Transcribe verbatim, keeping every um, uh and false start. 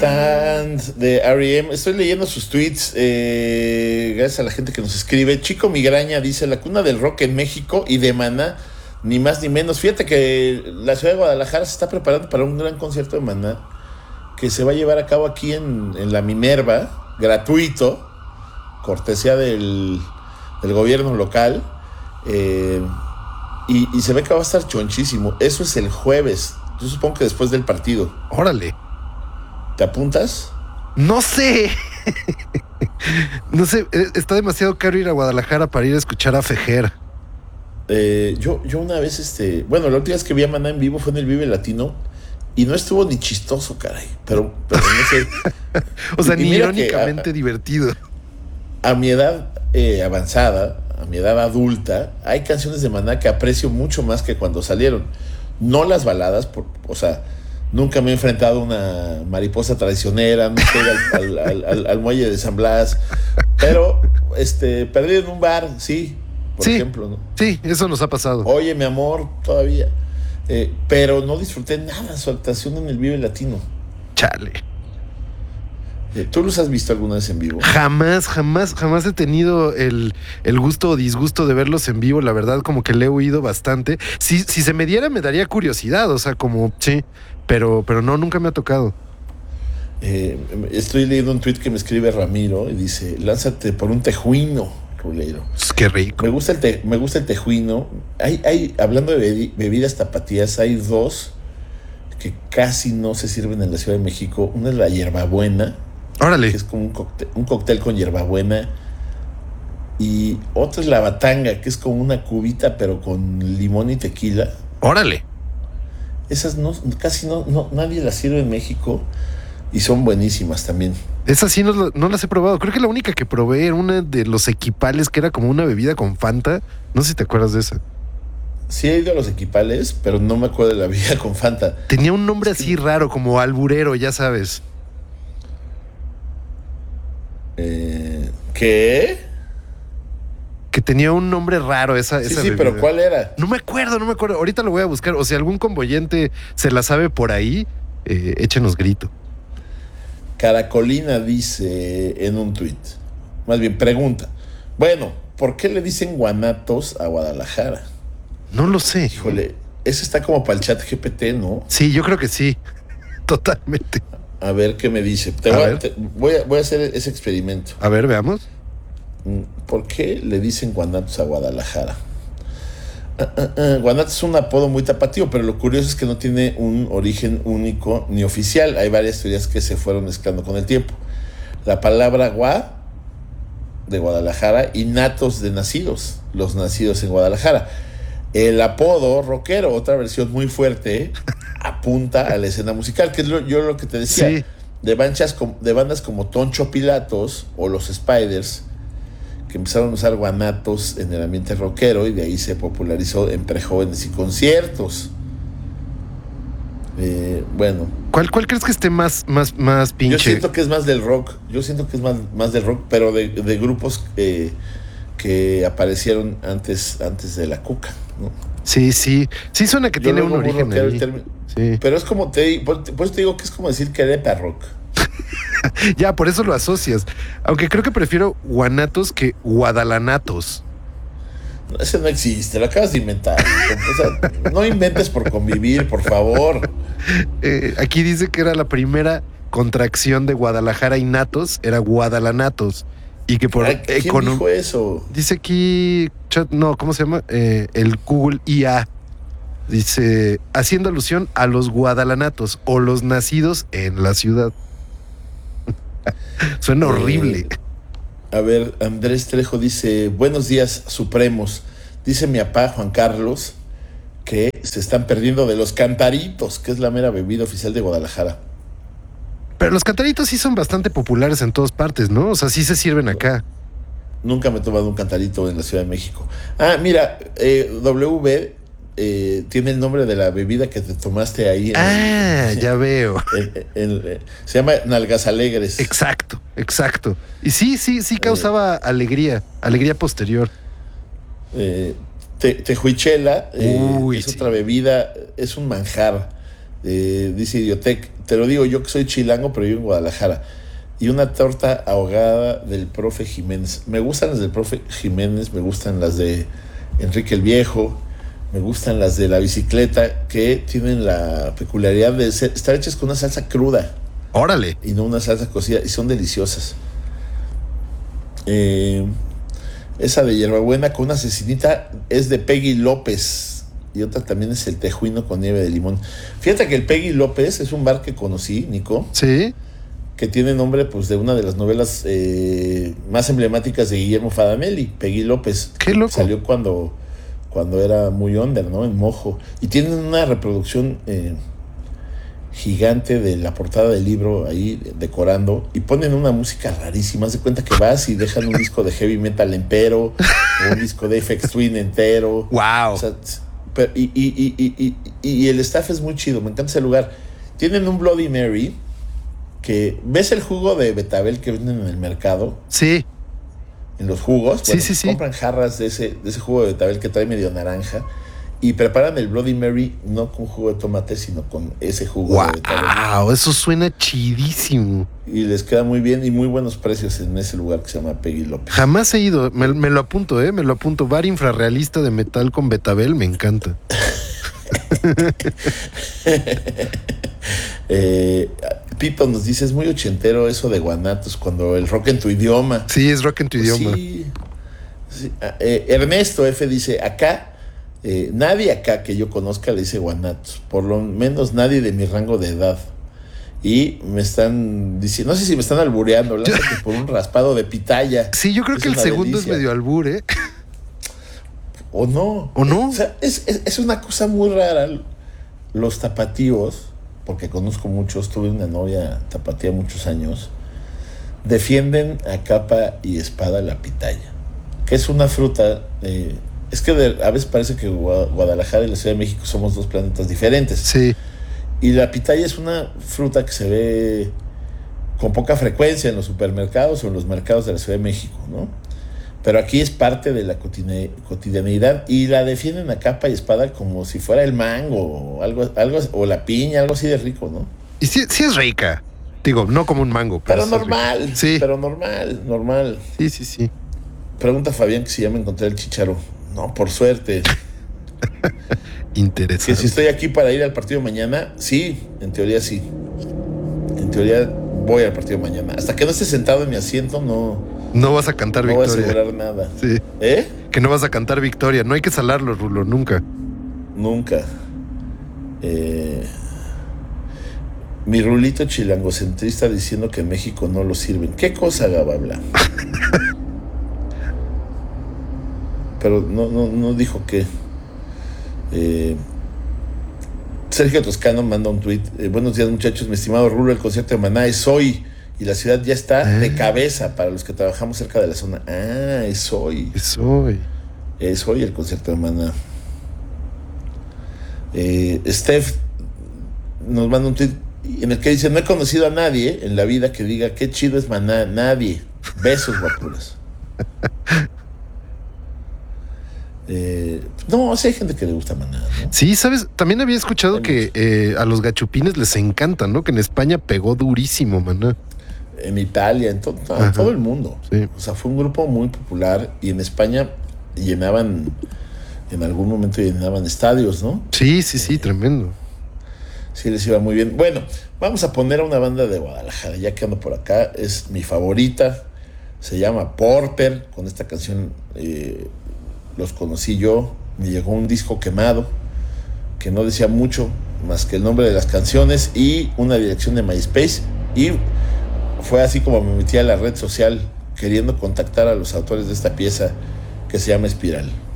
Stand de R E M. Estoy leyendo sus tweets. Eh, gracias a la gente que nos escribe. Chico Migraña dice: la cuna del rock en México y de Maná, ni más ni menos. Fíjate que la ciudad de Guadalajara se está preparando para un gran concierto de Maná que se va a llevar a cabo aquí en, en la Minerva, gratuito, cortesía del, del gobierno local. Eh, y, y se ve que va a estar chonchísimo. Eso es el jueves. Yo supongo que después del partido. Órale. ¿Te apuntas? No sé. No sé, está demasiado caro ir a Guadalajara para ir a escuchar a Fejera. Eh, yo, yo una vez, este, bueno, la última vez que vi a Maná en vivo fue en el Vive Latino y no estuvo ni chistoso, caray. Pero, pero no sé. O sea, y, ni y irónicamente a, divertido. A mi edad eh, avanzada, a mi edad adulta, hay canciones de Maná que aprecio mucho más que cuando salieron. No las baladas, por, o sea, nunca me he enfrentado a una mariposa traicionera, nunca he ido al, al, al, al muelle de San Blas, pero este, perdido en un bar, sí, por sí, ejemplo, ¿no? Sí, eso nos ha pasado. Oye, mi amor, todavía. Eh, pero no disfruté nada su actuación en el Vive Latino. Chale. Eh, ¿Tú los has visto alguna vez en vivo? Jamás, jamás, jamás he tenido el, el gusto o disgusto de verlos en vivo. La verdad, como que le he oído bastante. Si, si se me diera, me daría curiosidad. O sea, como, sí, pero, pero no, nunca me ha tocado. Eh, estoy leyendo un tuit que me escribe Ramiro y dice: lánzate por un tejuino, Ruleiro. Qué rico. Me gusta el, te, me gusta el tejuino. Hay, hay, hablando de bebidas tapatías, hay dos que casi no se sirven en la Ciudad de México. Una es la hierbabuena. Órale. Que es como un cóctel, un cóctel con hierbabuena. Y otra es la batanga, que es como una cubita, pero con limón y tequila. Órale. Esas no, casi no, no, nadie las sirve en México y son buenísimas también. Esas sí no, no las he probado. Creo que la única que probé era una de los equipales, que era como una bebida con Fanta. No sé si te acuerdas de esa. Sí he ido a los equipales, pero no me acuerdo de la bebida con Fanta. Tenía un nombre es así que... raro, como alburero, ya sabes. Eh, ¿Qué? Que tenía un nombre raro esa, sí, esa sí, bebida. pero ¿cuál era? No me acuerdo, no me acuerdo. Ahorita lo voy a buscar. O si algún convoyente se la sabe por ahí, eh, échenos grito. Caracolina dice en un tuit, más bien pregunta: bueno, ¿por qué le dicen guanatos a Guadalajara? No lo sé. Híjole, eso está como para el chat G P T, ¿no? Sí, yo creo que sí. Totalmente. A ver qué me dice. Te a voy, ver. A, te, voy, a, voy a hacer ese experimento. A ver, veamos. ¿Por qué le dicen guanatos a Guadalajara? Uh, uh, uh, Guanatos es un apodo muy tapatío, pero lo curioso es que no tiene un origen único ni oficial. Hay varias teorías que se fueron mezclando con el tiempo. La palabra gua, de Guadalajara, y natos, de nacidos, los nacidos en Guadalajara. El apodo rockero, otra versión muy fuerte, apunta a la escena musical, que es lo, yo lo que te decía. Sí. De, banchas, de bandas como Toncho Pilatos o los Spiders, que empezaron a usar guanatos en el ambiente rockero y de ahí se popularizó en prejóvenes y conciertos. Eh, bueno. ¿Cuál, ¿Cuál crees que esté más, más, más pinche? Yo siento que es más del rock, yo siento que es más, más del rock, pero de, de grupos eh, que aparecieron antes, antes de la Cuca, ¿no? Sí, sí, sí suena que yo tiene un origen ahí. Term... Sí. Pero es como, te, por, por eso te digo que es como decir que era rock. Ya, por eso lo asocias. Aunque creo que prefiero guanatos que guadalanatos. No, ese no existe, lo acabas de inventar. O sea, no inventes por convivir, por favor. Eh, aquí dice que era la primera contracción de Guadalajara y natos, era guadalanatos. Y que por Ay, ¿quién econom- dijo eso? Dice aquí, no, ¿cómo se llama? Eh, el Google I A. Dice, haciendo alusión a los guadalanatos o los nacidos en la ciudad. Suena horrible. Eh, a ver, Andrés Trejo dice: buenos días, supremos. Dice mi papá Juan Carlos que se están perdiendo de los cantaritos, que es la mera bebida oficial de Guadalajara. Pero los cantaritos sí son bastante populares en todas partes, ¿no? O sea, sí se sirven acá. Nunca me he tomado un cantarito en la Ciudad de México. Ah, mira, eh, W eh, tiene el nombre de la bebida que te tomaste ahí. En ah, el, ya veo. En, en, en, se llama Nalgas Alegres. Exacto, exacto. Y sí, sí, sí causaba eh, alegría, alegría posterior. Eh, te, tejuichela eh, Uy, es sí. otra bebida, es un manjar. Eh, dice Idiotec, te lo digo yo que soy chilango, pero vivo en Guadalajara. Y una torta ahogada del profe Jiménez. Me gustan las del profe Jiménez, me gustan las de Enrique el Viejo, me gustan las de la bicicleta, que tienen la peculiaridad de ser, estar hechas con una salsa cruda. Órale. Y no una salsa cocida, y son deliciosas. Eh, esa de hierbabuena con una cecinita es de Peggy López. Y otra también es el tejuino con nieve de limón. Fíjate que el Peggy López es un bar que conocí, Nico. Sí. Que tiene nombre pues de una de las novelas eh, más emblemáticas de Guillermo Fadamelli, Peggy López. Qué loco. Salió cuando, cuando era muy under, ¿no? En Mojo. Y tienen una reproducción eh, gigante de la portada del libro ahí decorando. Y ponen una música rarísima. Haz de cuenta que vas y dejan un disco de heavy metal entero, o un disco de Aphex Twin entero. Wow. O sea, pero, y, y, y, y, y, y el staff es muy chido, me encanta ese lugar. Tienen un Bloody Mary. Que ves el jugo de betabel que venden en el mercado. Sí. En los jugos. Sí, Bueno, sí, sí. compran jarras de ese, de ese jugo de betabel que trae medio naranja. Y preparan el Bloody Mary no con jugo de tomate, sino con ese jugo wow, de betabel. Wow, eso suena chidísimo. Y les queda muy bien y muy buenos precios en ese lugar que se llama Peggy López. Jamás he ido. Me, me lo apunto, ¿eh? Me lo apunto. Bar infrarrealista de metal con betabel, me encanta. eh, Pito nos dice, es muy ochentero eso de Guanatos, cuando el rock en tu idioma. Sí, es rock en tu Pues idioma. Sí, sí. Eh, Ernesto F dice, acá, eh, nadie acá que yo conozca le dice Guanatos, por lo menos nadie de mi rango de edad. Y me están diciendo, no sé si me están albureando, lánzate por un raspado de pitaya. Sí, yo creo Es que el una segundo delicia. es medio albur, ¿eh? ¿O no? ¿O no? O sea, es, es, es una cosa muy rara. Los tapatíos, porque conozco muchos, tuve una novia tapatía muchos años, defienden a capa y espada la pitaya, que es una fruta. Eh, es que de, a veces parece que Guadalajara y la Ciudad de México somos dos planetas diferentes. Sí. Y la pitaya es una fruta que se ve con poca frecuencia en los supermercados o en los mercados de la Ciudad de México, ¿no? Pero aquí es parte de la cotidianidad y la defienden a capa y espada como si fuera el mango o algo, algo o la piña, algo así de rico, ¿no? Y sí, sí es rica. Digo, no como un mango. Pero, Pero, pero normal, sí. pero normal, normal. Sí, sí, sí. Pregunta Fabián que si ya me encontré el chícharo. No, por suerte. Interesante. Que si estoy aquí para ir al partido mañana, sí, en teoría sí. En teoría voy al partido mañana. Hasta que no esté sentado en mi asiento, no... No vas a cantar No voy a victoria. asegurar nada. Sí. ¿Eh? Que no vas a cantar victoria. No hay que salarlo, Rulo, nunca. Nunca. Eh, mi Rulito chilangocentrista diciendo que en México no lo sirven. ¿Qué cosa, Gababla? Pero no, no, no dijo qué. Eh, Sergio Toscano manda un tuit. Eh, buenos días, muchachos. Mi estimado Rulo, el concierto de Maná es hoy. Y la ciudad ya está ah. de cabeza para los que trabajamos cerca de la zona. Ah, es hoy. Es hoy. Es hoy el concierto de Maná. Eh, Steph nos manda un tweet en el que dice: no he conocido a nadie en la vida que diga qué chido es Maná. Nadie. Besos, guapuras. Eh, no, o sea, hay gente que le gusta Maná, ¿no? Sí, ¿sabes? También había escuchado Hay que eh, a los gachupines les encanta, ¿no? Que en España pegó durísimo, Maná. En Italia, en, to- no, en todo el mundo. Sí. O sea, fue un grupo muy popular y en España llenaban, en algún momento llenaban estadios, ¿no? Sí, sí, sí, tremendo. Sí, les iba muy bien. Bueno, vamos a poner a una banda de Guadalajara, ya que ando por acá. Es mi favorita. Se llama Porter. Con esta canción eh, los conocí yo. Me llegó un disco quemado que no decía mucho más que el nombre de las canciones y una dirección de MySpace. Y fue así como me metí a la red social queriendo contactar a los autores de esta pieza que se llama Espiral.